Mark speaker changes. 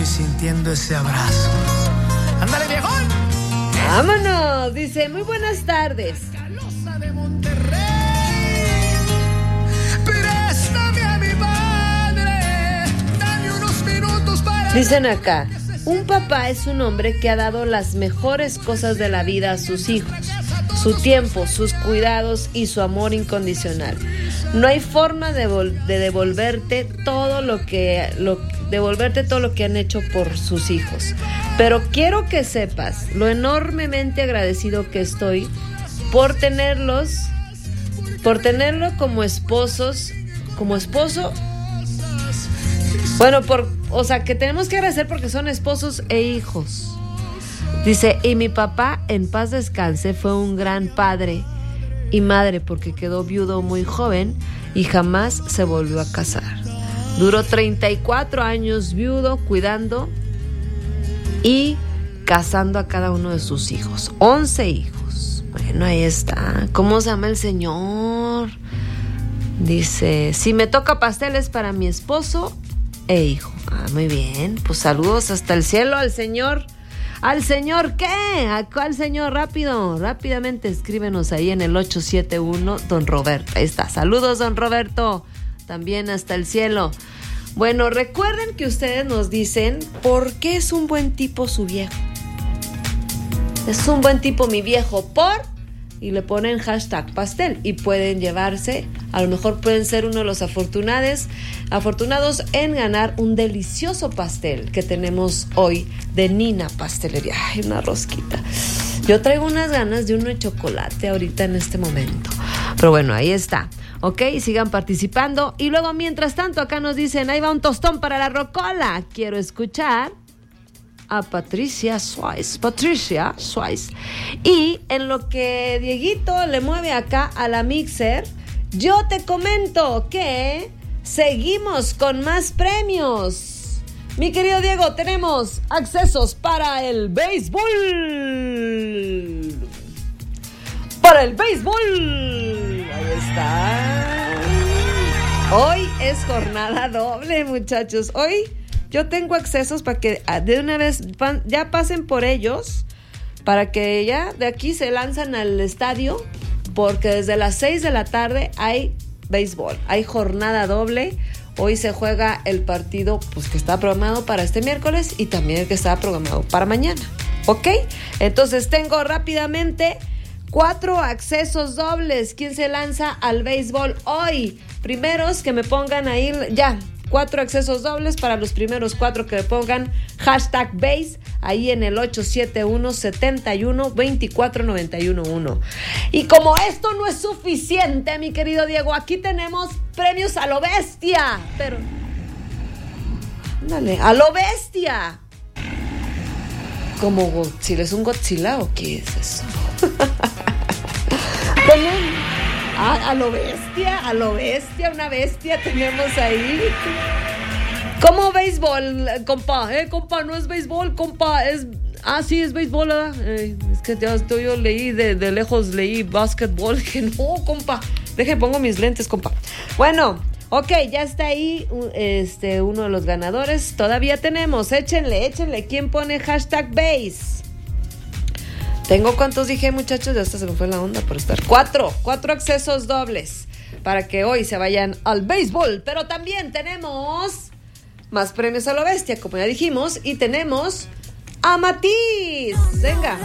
Speaker 1: sintiendo ese abrazo. ¡Ándale, viejón!
Speaker 2: ¡Vámonos! Dice, muy buenas tardes.
Speaker 1: De Monterrey, préstame a mi padre, dame unos minutos para...
Speaker 2: Dicen acá, un papá es un hombre que ha dado las mejores cosas de la vida a sus hijos, su tiempo, sus cuidados y su amor incondicional. No hay forma de devolverte todo lo que han hecho por sus hijos. Pero quiero que sepas lo enormemente agradecido que estoy por tenerlo como esposo. Bueno, que tenemos que agradecer porque son esposos e hijos. Dice, y mi papá, en paz descanse, fue un gran padre y madre porque quedó viudo muy joven y jamás se volvió a casar. Duró 34 años viudo, cuidando y casando a cada uno de sus hijos. 11 hijos. Bueno, ahí está. ¿Cómo se llama el señor? Dice, si me toca pasteles para mi esposo e hijo. Ah, muy bien. Pues saludos hasta el cielo al señor. ¿Al señor qué? ¿A cuál señor? Rápidamente escríbenos ahí en el 871 Don Roberto. Ahí está. Saludos, Don Roberto. También hasta el cielo. Bueno, recuerden que ustedes nos dicen por qué es un buen tipo su viejo. Es un buen tipo mi viejo y le ponen hashtag pastel y pueden llevarse, a lo mejor pueden ser uno de los afortunados en ganar un delicioso pastel que tenemos hoy de Nina Pastelería. Ay, una rosquita. Yo traigo unas ganas de uno de chocolate ahorita en este momento. Pero bueno, ahí está. Ok, sigan participando. Y luego, mientras tanto, acá nos dicen, ahí va un tostón para la rocola. Quiero escuchar a Patricia Suárez. Y en lo que Dieguito le mueve acá a la mixer, yo te comento que seguimos con más premios. Mi querido Diego, tenemos accesos para el béisbol. Ahí está. Hoy es jornada doble, muchachos. Hoy yo tengo accesos para que de una vez ya pasen por ellos, para que ya de aquí se lanzan al estadio, porque desde las 6 de la tarde hay béisbol, hay jornada doble. Hoy se juega el partido pues que está programado para este miércoles y también el que está programado para mañana, ¿ok? Entonces tengo rápidamente 4 accesos dobles. ¿Quién se lanza al béisbol hoy? Primeros que me pongan ahí ya 4 accesos dobles para los primeros 4 que me pongan hashtag base ahí en el 871-71-2491-1. Y como esto no es suficiente, mi querido Diego, aquí tenemos premios a lo bestia. Pero, ándale, a lo bestia. ¿Como Godzilla? ¿Es un Godzilla o qué es eso? A lo bestia, una bestia tenemos ahí. ¿Cómo béisbol, compa? Compa, no es béisbol, compa, es... Ah, sí, es béisbol, ¿verdad? Es que yo leí, de lejos leí básquetbol. Dije, no, compa, pongo mis lentes, compa. Bueno, ok, ya está ahí uno de los ganadores. Todavía tenemos, échenle. ¿Quién pone hashtag base? Tengo, ¿cuántos dije, muchachos? Ya hasta se me fue la onda por estar. 4 accesos dobles para que hoy se vayan al béisbol. Pero también tenemos más premios a lo bestia, como ya dijimos. Y tenemos a Matiz. Venga.